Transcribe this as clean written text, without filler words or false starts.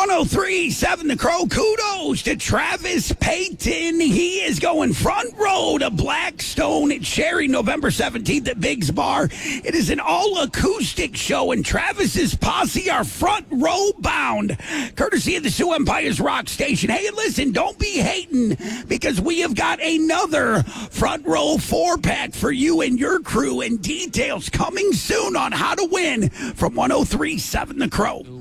103.7 The Crow. Kudos to Travis Payton. He is going front row to Blackstone at Sherry November 17th at Biggs Bar. It is an all-acoustic show, and Travis's posse are front row bound, courtesy of the Sioux Empire's Rock Station. Hey, listen, don't be hating, because we have got another front row 4-pack for you and your crew, and details coming soon on how to win from 103.7 The Crow.